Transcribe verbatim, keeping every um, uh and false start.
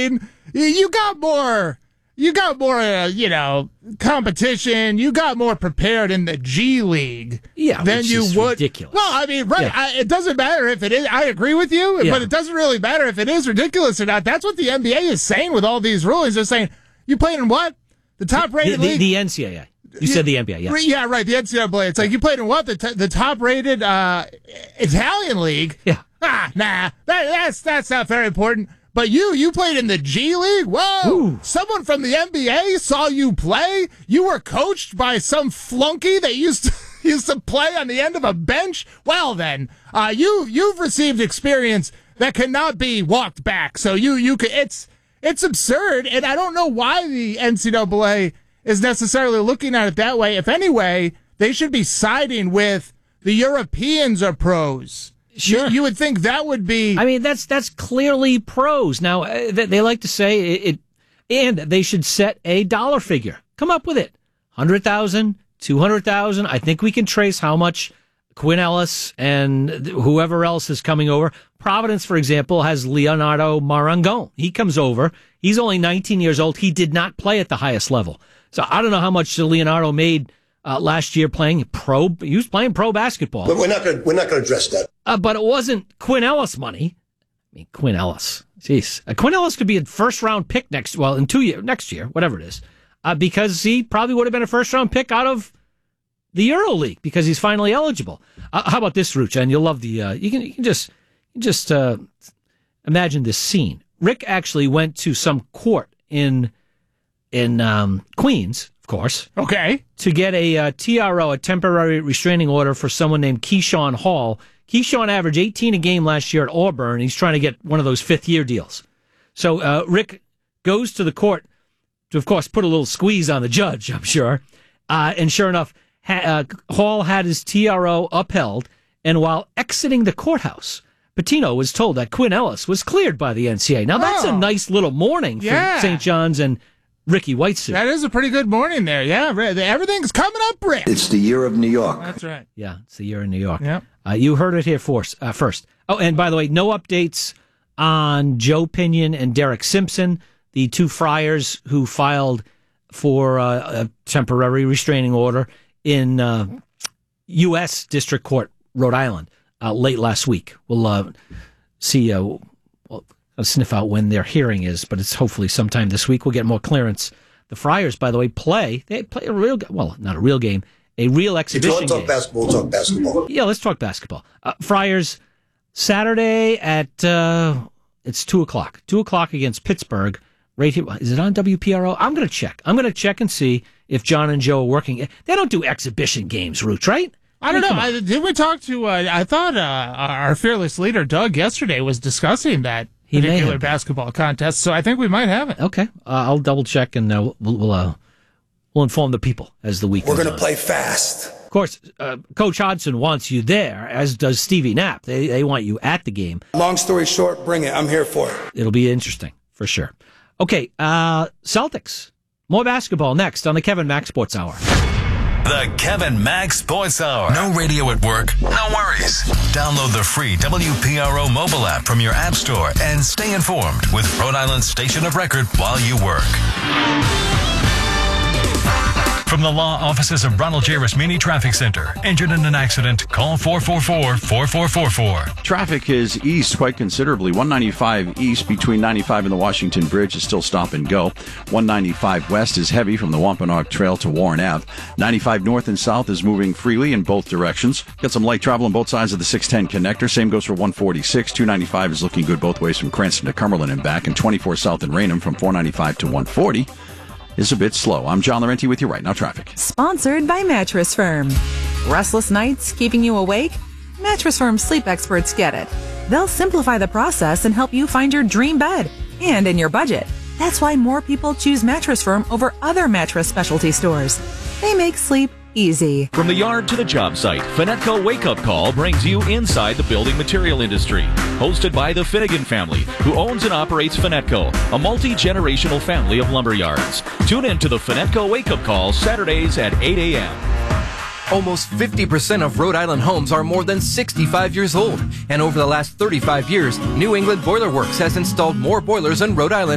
mean, you got more, you got more, uh, you know, competition. You got more prepared in the G League yeah, than you would. Ridiculous. Well, I mean, right. Yeah. I, it doesn't matter if it is. I agree with you, yeah. but it doesn't really matter if it is ridiculous or not. That's what the N B A is saying with all these rulings. They're saying, you played in what? The top-rated the, the, league? The N C double A. You said the N B A, yes. Yeah, right, the N C double A. It's like, you played in what? The t- the top-rated uh, Italian league? Yeah. Ah, nah, that, that's that's not very important. But you, you played in the G League? Whoa! Ooh. Someone from the N B A saw you play? You were coached by some flunky that used to, used to play on the end of a bench? Well then, uh, you, you've received experience that cannot be walked back. So you, you could, it's, it's absurd, and I don't know why the N C double A is necessarily looking at it that way. If anyway, they should be siding with the Europeans are pros. Sure. You, you would think that would be... I mean, that's that's clearly pros. Now, uh, they, they like to say it, it, and they should set a dollar figure. Come up with it. one hundred thousand dollars, two hundred thousand dollars. I think we can trace how much Quinn Ellis and whoever else is coming over. Providence, for example, has Leonardo Marangon. He comes over. He's only nineteen years old. He did not play at the highest level. So I don't know how much Leonardo made uh, last year playing pro. He was playing pro basketball. But we're not going. We're not going to address that. Uh, but it wasn't Quinn Ellis money. I mean, Quinn Ellis. Jeez, uh, Quinn Ellis could be a first round pick next. Well, in two years, next year, whatever it is, uh, because he probably would have been a first round pick out of the Euro League because he's finally eligible. Uh, how about this, Rucha? And you'll love the. Uh, you can you can just you can just uh, imagine this scene. Rick actually went to some court in in um, Queens, of course. Okay. To get a uh, T R O, a temporary restraining order for someone named Keyshawn Hall. Keyshawn averaged eighteen a game last year at Auburn. He's trying to get one of those fifth-year deals. So uh, Rick goes to the court to, of course, put a little squeeze on the judge, I'm sure. Uh, and sure enough, ha- uh, Hall had his T R O upheld. And while exiting the courthouse, Pitino was told that Quinn Ellis was cleared by the N C double A. Now, that's oh. a nice little morning for yeah. Saint John's and Ricky Whitesuit. That is a pretty good morning there. Yeah, everything's coming up, Rick. It's the year of New York. That's right. Yeah, it's the year in New York. Yeah. Uh, you heard it here first, uh, first. Oh, and by the way, no updates on Joe Pinion and Derek Simpson, the two friars who filed for uh, a temporary restraining order in uh, U S District Court, Rhode Island, uh, late last week. We'll uh, see. Uh, we'll sniff out when their hearing is, but it's hopefully sometime this week. We'll get more clearance. The Friars, by the way, play. They play a real, well, not a real game, a real exhibition If you want to talk game. basketball, we'll talk basketball. Yeah, let's talk basketball. Uh, Friars, Saturday at, uh, it's two o'clock. two o'clock against Pittsburgh. Right here. Is it on W P R O? I'm going to check. I'm going to check and see if John and Joe are working. They don't do exhibition games, Rooch, right? I don't know. I, did we talk to, uh, I thought uh, our fearless leader, Doug, yesterday was discussing that He particular basketball contest, so I think we might have it. Okay. Uh, I'll double check and uh, we'll we'll, uh, we'll inform the people as the week We're goes going on. to play fast. Of course, uh, Coach Hodgson wants you there, as does Stevie Knapp. They, they want you at the game. Long story short, bring it. I'm here for it. It'll be interesting, for sure. Okay, uh, Celtics. More basketball next on the Kevin Mack Sports Hour. The Kevin Mack Sports Hour. No radio at work? No worries. Download the free W P R O mobile app from your app store and stay informed with Rhode Island's station of record while you work. From the law offices of Ronald J. Rasmini Traffic Center. Injured in an accident? Call four four four, four four four four. Traffic is east quite considerably. one ninety-five east between ninety-five and the Washington Bridge is still stop and go. one ninety-five west is heavy from the Wampanoag Trail to Warren Avenue. ninety-five north and south is moving freely in both directions. Got some light travel on both sides of the six ten connector. Same goes for one forty-six. two ninety-five is looking good both ways from Cranston to Cumberland and back. And twenty-four south in Raynham from four ninety-five to one forty. Is a bit slow. I'm John Laurenti with you right now. Traffic. Sponsored by Mattress Firm. Restless nights keeping you awake? Mattress Firm sleep experts get it. They'll simplify the process and help you find your dream bed and in your budget. That's why more people choose Mattress Firm over other mattress specialty stores. They make sleep easy. From the yard to the job site, Finetco Wake Up Call brings you inside the building material industry. Hosted by the Finnegan family, who owns and operates Finetco, a multi-generational family of lumber yards. Tune in to the Finetco Wake Up Call Saturdays at eight a.m. Almost fifty percent of Rhode Island homes are more than sixty-five years old. And over the last thirty-five years, New England Boiler Works has installed more boilers in Rhode Island